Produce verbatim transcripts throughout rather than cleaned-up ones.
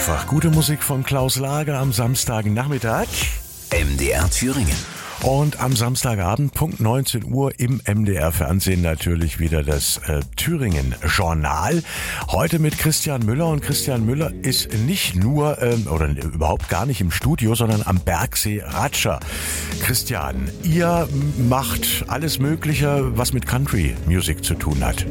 einfach. Gute Musik von Klaus Lager am Samstagnachmittag. M D R Thüringen. Und am Samstagabend, Punkt neunzehn Uhr im M D R-Fernsehen natürlich wieder das äh, Thüringen-Journal. Heute mit Christian Müller. Und Christian Müller ist nicht nur, ähm, oder überhaupt gar nicht im Studio, sondern am Bergsee Ratscher. Christian, ihr macht alles Mögliche, was mit Country-Music zu tun hat.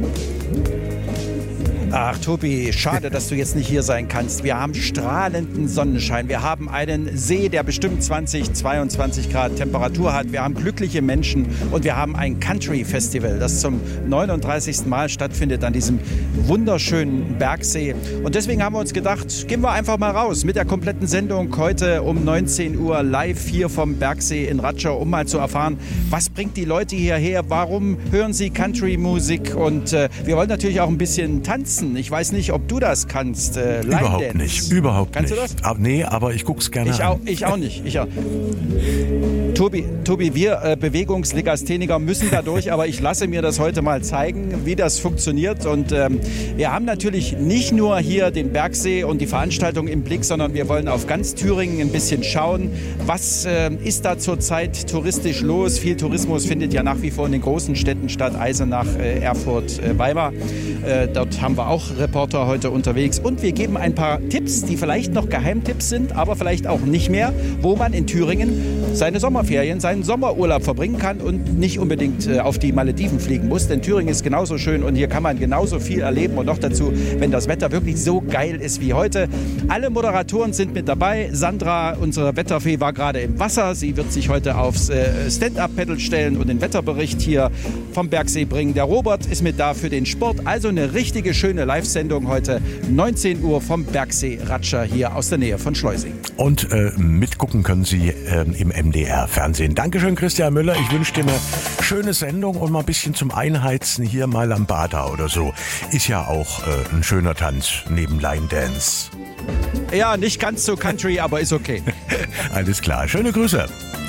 Ach, Tobi, schade, dass du jetzt nicht hier sein kannst. Wir haben strahlenden Sonnenschein. Wir haben einen See, der bestimmt zwanzig, zweiundzwanzig Grad Temperatur hat. Wir haben glückliche Menschen und wir haben ein Country-Festival, das zum neununddreißigsten Mal stattfindet an diesem wunderschönen Bergsee. Und deswegen haben wir uns gedacht, gehen wir einfach mal raus mit der kompletten Sendung heute um neunzehn Uhr live hier vom Bergsee in Ratscher, um mal zu erfahren, was bringt die Leute hierher, warum hören sie Country-Musik und äh, wir wollen natürlich auch ein bisschen tanzen. Ich weiß nicht, ob du das kannst. Äh, überhaupt Dance. nicht, überhaupt kannst nicht. Kannst du das? Aber, nee, aber ich guck's gerne ich an. Auch, ich auch nicht. Ich auch. Tobi, Tobi, wir äh, Bewegungslegastheniker müssen da durch, aber ich lasse mir das heute mal zeigen, wie das funktioniert. Und ähm, wir haben natürlich nicht nur hier den Bergsee und die Veranstaltung im Blick, sondern wir wollen auf ganz Thüringen ein bisschen schauen, was äh, ist da zurzeit touristisch los. Viel Tourismus findet ja nach wie vor in den großen Städten statt, Eisenach, äh, Erfurt, äh, Weimar. Äh, dort haben wir auch Reporter heute unterwegs. Und wir geben ein paar Tipps, die vielleicht noch Geheimtipps sind, aber vielleicht auch nicht mehr, wo man in Thüringen seine Sommerferien, seinen Sommerurlaub verbringen kann und nicht unbedingt äh, auf die Malediven fliegen muss. Denn Thüringen ist genauso schön und hier kann man genauso viel erleben. Und noch dazu, wenn das Wetter wirklich so geil ist wie heute. Alle Moderatoren sind mit dabei. Sandra, unsere Wetterfee, war gerade im Wasser. Sie wird sich heute aufs äh, Stand-Up-Paddle stellen und den Wetterbericht hier vom Bergsee bringen. Der Robert ist mit da für den Sport. Also eine richtige schöne Live-Sendung heute, neunzehn Uhr vom Bergsee Ratscher hier aus der Nähe von Schleusing. Und äh, mitgucken können Sie äh, im M D R-Fernsehen. Dankeschön, Christian Müller. Ich wünsche dir eine schöne Sendung und mal ein bisschen zum Einheizen hier mal am Bader oder so. Ist ja auch äh, ein schöner Tanz neben Line Dance. Ja, nicht ganz so Country, aber ist okay. Alles klar. Schöne Grüße.